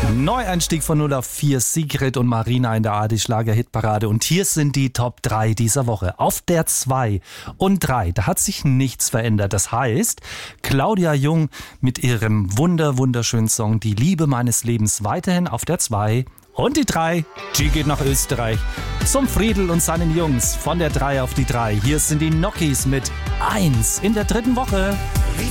Neueinstieg von 0 auf 4, Sigrid und Marina in der ARD-Schlager-Hitparade. Und hier sind die Top 3 dieser Woche. Auf der 2 und 3, da hat sich nichts verändert. Das heißt, Claudia Jung mit ihrem wunderschönen Song Die Liebe meines Lebens weiterhin auf der 2. Und die 3, die geht nach Österreich. Zum Friedl und seinen Jungs von der 3 auf die 3. Hier sind die Nokis mit 1 in der 3. Woche.